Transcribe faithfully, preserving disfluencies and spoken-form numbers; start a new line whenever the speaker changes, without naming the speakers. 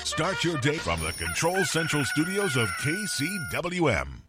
Start your day from the Control Central studios of K C W M.